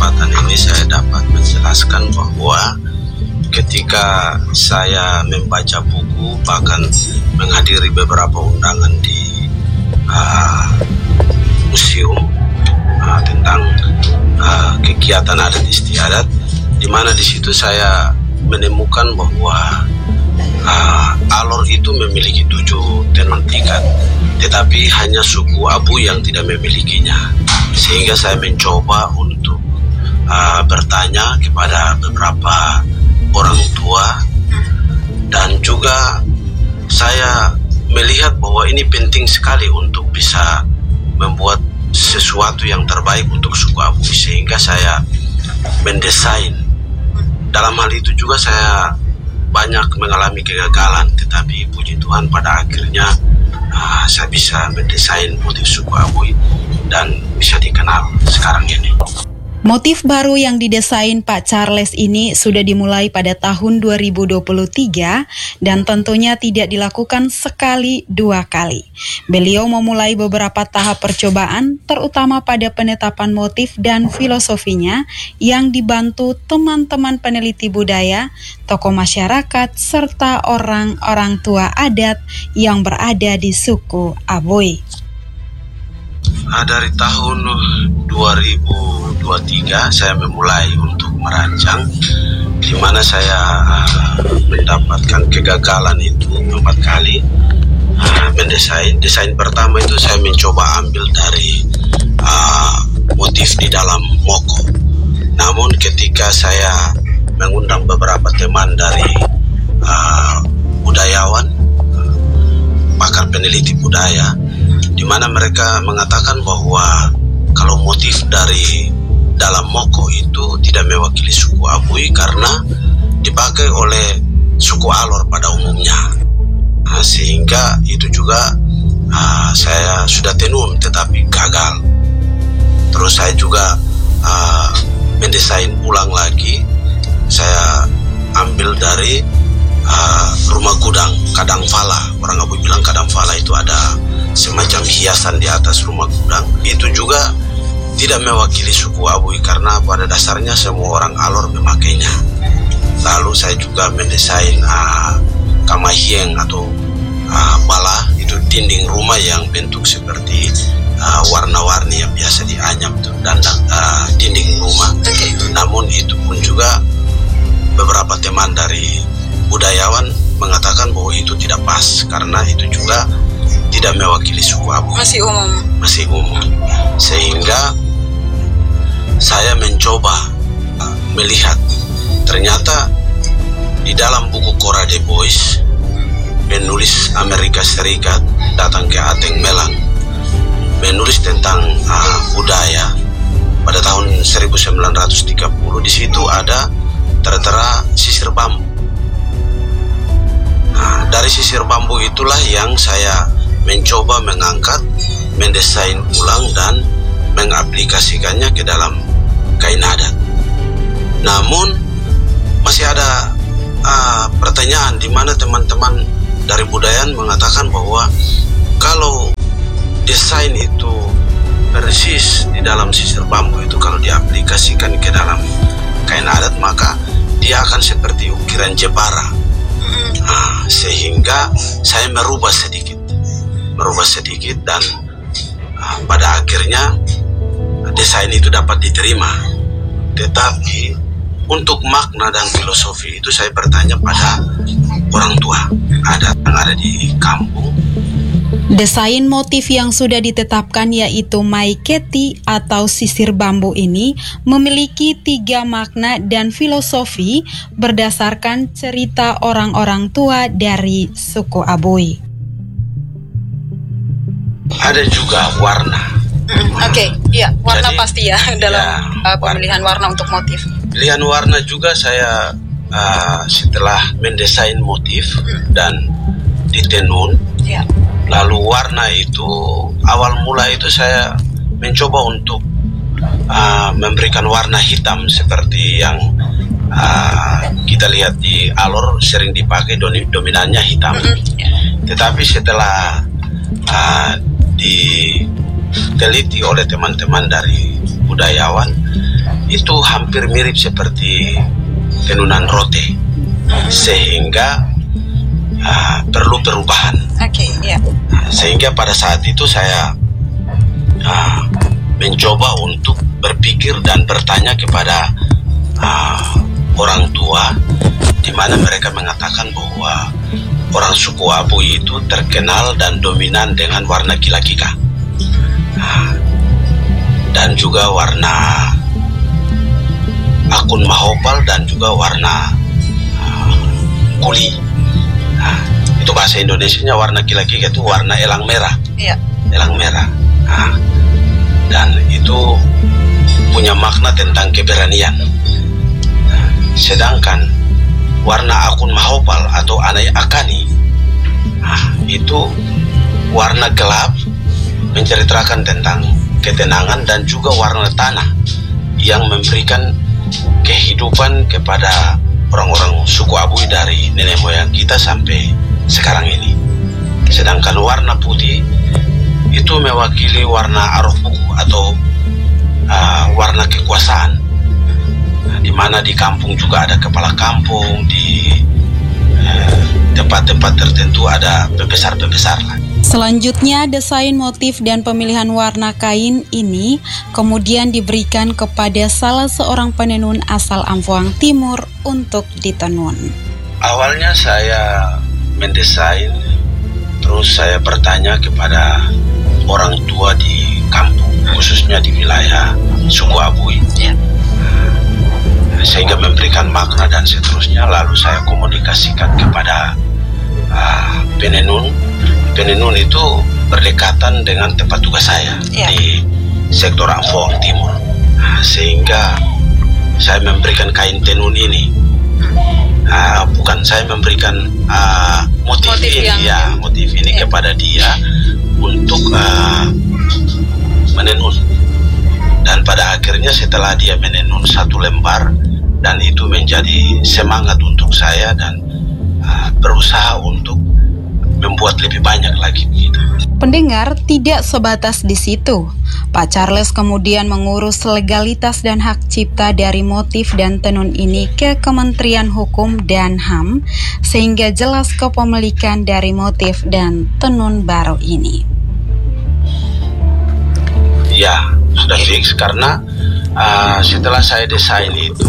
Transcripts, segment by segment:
kesempatan ini saya dapat menjelaskan bahwa ketika saya membaca buku, bahkan menghadiri beberapa undangan di museum tentang kegiatan adat istiadat, di mana di situ saya menemukan bahwa Alor itu memiliki 7 tenun ikat, tetapi hanya suku Abu yang tidak memilikinya. Sehingga saya mencoba untuk bertanya kepada beberapa orang tua, dan juga saya melihat bahwa ini penting sekali untuk bisa membuat sesuatu yang terbaik untuk suku Abu, sehingga saya mendesain. Dalam hal itu juga saya banyak mengalami kegagalan, tetapi puji Tuhan pada akhirnya saya bisa mendesain motif suku Abu dan bisa dikenal sekarang ini. Motif baru yang didesain Pak Charles ini sudah dimulai pada tahun 2023 dan tentunya tidak dilakukan sekali 2 kali. Beliau memulai beberapa tahap percobaan, terutama pada penetapan motif dan filosofinya yang dibantu teman-teman peneliti budaya, tokoh masyarakat, serta orang-orang tua adat yang berada di suku Abui. Dari tahun 2023 saya memulai untuk merancang, di mana saya mendapatkan kegagalan itu 4 kali mendesain. Desain pertama itu saya mencoba ambil dari motif di dalam moko. Namun ketika saya mengundang beberapa teman dari budayawan, pakar peneliti budaya, di mana mereka mengatakan bahwa kalau motif dari dalam moko itu tidak mewakili suku Abui karena dipakai oleh suku Alor pada umumnya. Sehingga itu juga saya sudah tenun tetapi gagal. Terus saya juga mendesain ulang lagi. Saya ambil dari rumah gudang Kadang Fala. Orang Abui bilang Kadang Fala itu ada semacam hiasan di atas rumah gudang. Itu juga tidak mewakili suku Abui karena pada dasarnya semua orang Alor memakainya. Lalu saya juga mendesain kamahieng atau bala, itu dinding rumah yang bentuk seperti warna-warni yang biasa dianyam itu dinding rumah. Namun itu pun juga beberapa teman dari budayawan mengatakan bahwa itu tidak pas karena itu juga tidak mewakili suku Abu. Masih umum. Sehingga saya mencoba melihat, ternyata di dalam buku Cora de Bois, penulis Amerika Serikat datang ke Ateng Melang, menulis tentang budaya pada tahun 1930. Di situ ada tertera sisir bambu. Dari sisir bambu itulah yang saya mencoba mengangkat, mendesain ulang dan mengaplikasikannya ke dalam kain adat. Namun masih ada pertanyaan di mana teman-teman dari budayaan mengatakan bahwa kalau desain itu persis di dalam sisir bambu itu kalau diaplikasikan ke dalam kain adat maka dia akan seperti ukiran Jepara. Sehingga saya merubah sedikit dan pada akhirnya desain itu dapat diterima. Tetapi untuk makna dan filosofi itu saya bertanya pada orang tua adat yang ada di kampung. Desain motif yang sudah ditetapkan yaitu maiketi atau sisir bambu ini memiliki 3 makna dan filosofi berdasarkan cerita orang-orang tua dari suku Abui. Ada juga warna. Warna. Jadi, pasti ya dalam pemilihan warna untuk motif. Pilihan warna juga saya setelah mendesain motif dan ditenun. Lalu warna itu awal mula itu saya mencoba untuk memberikan warna hitam seperti yang kita lihat di Alor sering dipakai, dominannya hitam. Tetapi setelah diteliti oleh teman-teman dari budayawan, itu hampir mirip seperti tenunan rote, sehingga perlu perubahan. Sehingga pada saat itu saya mencoba untuk berpikir dan bertanya kepada orang tua, di mana mereka mengatakan bahwa orang suku Abui itu terkenal dan dominan dengan warna kila-kika, dan juga warna akun mahopal dan juga warna kuli. Itu bahasa Indonesianya warna kila-kika itu warna elang merah. Elang merah. Dan itu punya makna tentang keberanian. Sedangkan warna akun mahopal atau anai akani itu warna gelap, menceritakan tentang ketenangan, dan juga warna tanah yang memberikan kehidupan kepada orang-orang suku Abui dari nenek moyang kita sampai sekarang ini. Sedangkan warna putih itu mewakili warna arofuku atau warna kekuasaan, di mana di kampung juga ada kepala kampung, di tempat-tempat tertentu ada pembesar-pembesar lah. Selanjutnya, desain motif dan pemilihan warna kain ini kemudian diberikan kepada salah seorang penenun asal Ampoang Timur untuk ditenun. Awalnya saya mendesain, terus saya bertanya kepada orang tua di kampung, khususnya di wilayah suku Abui, sehingga memberikan makna dan seterusnya. Lalu saya komunikasikan kepada penenun. Penenun itu berdekatan dengan tempat tugas saya di sektor Ampoang Timur, sehingga saya memberikan kain tenun ini. Bukan, saya memberikan motif ini kepada dia untuk menenun. Dan pada akhirnya setelah dia menenun satu lembar, dan itu menjadi semangat untuk saya dan berusaha untuk membuat lebih banyak lagi begitu. Pendengar, tidak sebatas di situ. Pak Charles kemudian mengurus legalitas dan hak cipta dari motif dan tenun ini ke Kementerian Hukum dan HAM, sehingga jelas kepemilikan dari motif dan tenun baru ini. Ya, sudah fix, karena setelah saya desain itu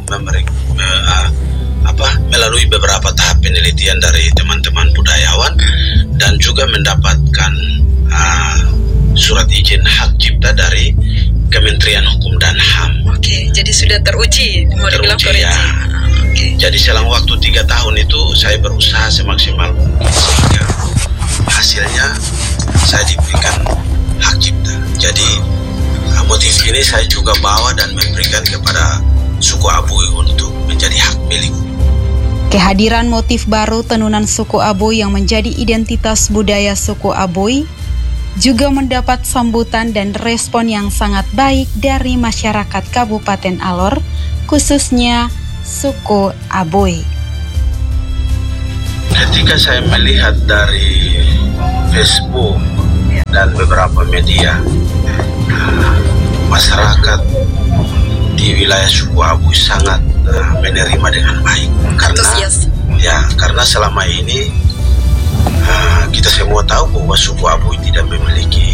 melalui beberapa tahap penelitian dari teman-teman budayawan, dan juga mendapatkan surat izin hak cipta dari Kementerian Hukum dan HAM. Jadi sudah teruji, ya. Jadi selang waktu 3 tahun itu saya berusaha semaksimal mungkin, sehingga hasilnya saya diberikan hak cipta. Jadi motif ini saya juga bawa dan memberikan kepada suku Abui untuk menjadi hak milik. Kehadiran motif baru tenunan suku Abui yang menjadi identitas budaya suku Abui juga mendapat sambutan dan respon yang sangat baik dari masyarakat Kabupaten Alor, khususnya suku Abui. Ketika saya melihat dari Facebook dan beberapa media, masyarakat di wilayah suku Abui sangat menerima dengan baik, karena selama ini kita semua tahu bahwa suku Abui tidak memiliki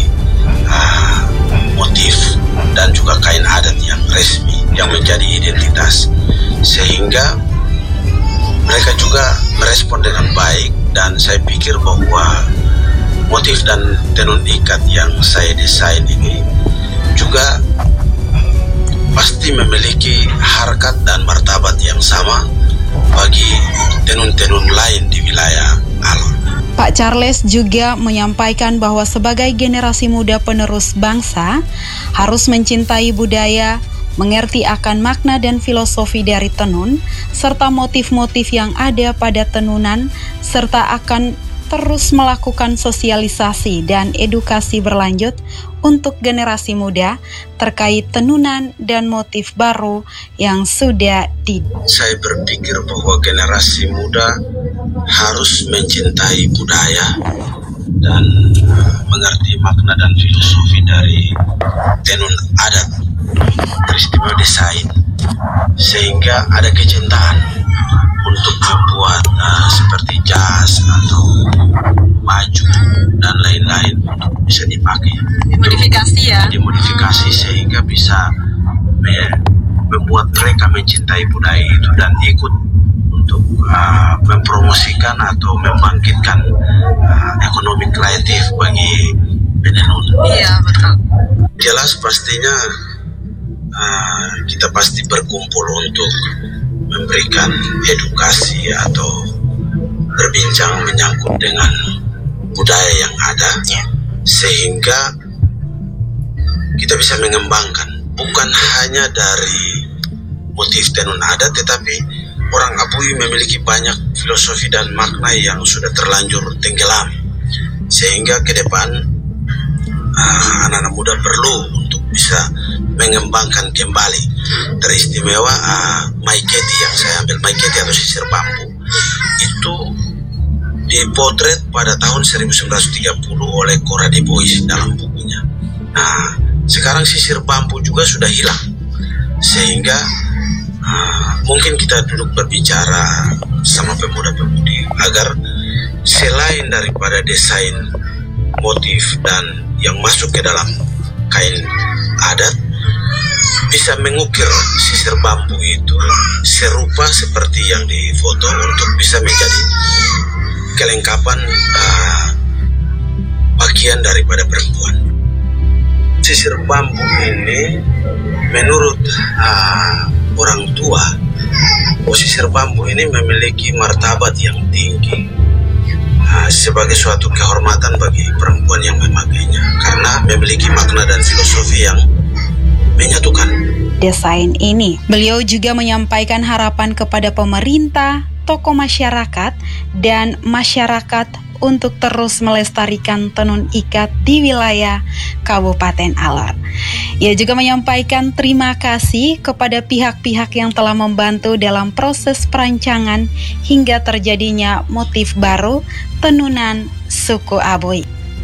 motif dan juga kain adat yang resmi yang menjadi identitas, sehingga mereka juga merespon dengan baik. Dan saya pikir bahwa motif dan tenun ikat yang saya desain ini juga pasti memiliki harkat dan martabat yang sama bagi tenun-tenun lain di wilayah Alor. Pak Charles juga menyampaikan bahwa sebagai generasi muda penerus bangsa harus mencintai budaya, mengerti akan makna dan filosofi dari tenun, serta motif-motif yang ada pada tenunan, serta akan terus melakukan sosialisasi dan edukasi berlanjut untuk generasi muda terkait tenunan dan motif baru yang sudah Saya berpikir bahwa generasi muda harus mencintai budaya dan mengerti makna dan filosofi dari tenun adat peristiwa desain, sehingga ada kecintaan untuk membuat seperti jas atau baju dan lain-lain untuk bisa dipakai. Modifikasi ya? Dimodifikasi sehingga bisa membuat mereka mencintai budaya itu dan ikut untuk mempromosikan atau membangkitkan ekonomi kreatif bagi penenun. Iya, betul. Jelas pastinya kita pasti berkumpul untuk memberikan edukasi atau berbincang menyangkut dengan budaya yang ada, sehingga kita bisa mengembangkan bukan hanya dari motif tenun adat, tetapi orang Abui memiliki banyak filosofi dan makna yang sudah terlanjur tenggelam, sehingga ke depan anak-anak muda perlu untuk bisa mengembangkan kembali. Teristimewa maiketi yang saya ambil, maiketi atau sisir bambu, itu dipotret pada tahun 1930 oleh Cora de Bois dalam bukunya. Nah, sekarang sisir bambu juga sudah hilang, sehingga mungkin kita duduk berbicara sama pemuda-pemudi agar selain daripada desain motif dan yang masuk ke dalam kain adat, bisa mengukir sisir bambu itu serupa seperti yang difoto untuk bisa menjadi kelengkapan bagian daripada perempuan. Sisir bambu ini menurut orang tua, sisir bambu ini memiliki martabat yang tinggi sebagai suatu kehormatan bagi perempuan yang memakainya, karena memiliki makna dan filosofi yang menyatukan. Desain ini, beliau juga menyampaikan harapan kepada pemerintah, tokoh masyarakat, dan masyarakat untuk terus melestarikan tenun ikat di wilayah Kabupaten Alor. Ia juga menyampaikan terima kasih kepada pihak-pihak yang telah membantu dalam proses perancangan hingga terjadinya motif baru tenunan suku Abui.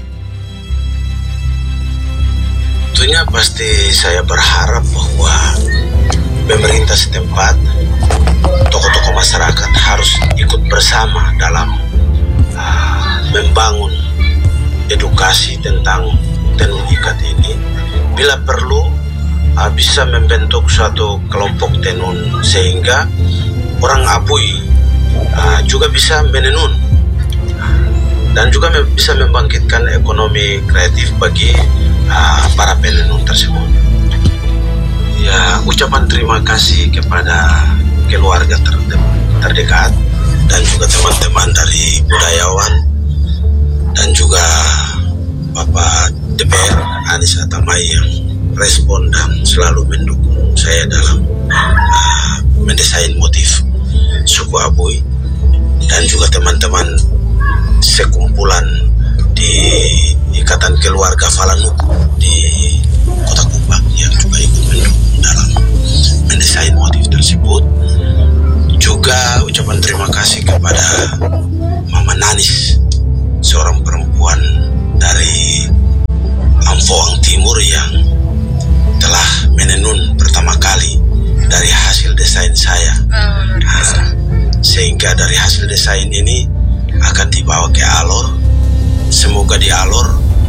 Tentunya pasti saya berharap bahwa pemerintah setempat, tokoh-tokoh masyarakat harus ikut bersama dalam membangun edukasi tentang tenun ikat ini. Bila perlu bisa membentuk suatu kelompok tenun sehingga orang Abui juga bisa menenun dan juga bisa membangkitkan ekonomi kreatif bagi para penenun tersebut. Ya, ucapan terima kasih kepada keluarga terdekat dan juga teman-teman dari budayawan dan juga Bapak DPR Anies Atamai yang respon dan selalu mendukung saya dalam mendesain motif suku Abui, dan juga teman-teman sekumpulan di Ikatan Keluarga Falanuku di Kota Kupang yang juga ikut mendukung dalam mendesain motif tersebut. Juga ucapan terima kasih kepada Mama Nanis, seorang perempuan dari Amfoang Timur yang telah menenun pertama kali dari hasil desain saya. Sehingga dari hasil desain ini akan dibawa ke Alor. Semoga di Alor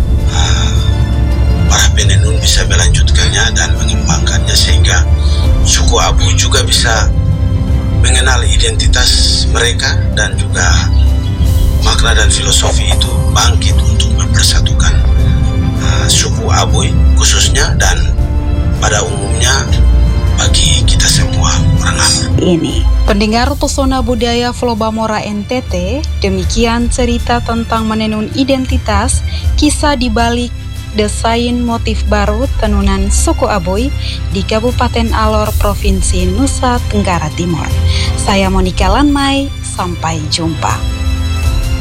para penenun bisa melanjutkannya dan mengembangkannya, sehingga suku Abu juga bisa mengenal identitas mereka dan juga makna dan filosofi itu bangkit untuk mempersatukan suku Abui khususnya dan pada umumnya bagi kita semua orang Alor. Ini pendengar Pesona Budaya Flobamora NTT, demikian cerita tentang menenun identitas, kisah di balik desain motif baru tenunan suku Abui di Kabupaten Alor, Provinsi Nusa Tenggara Timur. Saya Monika Lanmai, sampai jumpa.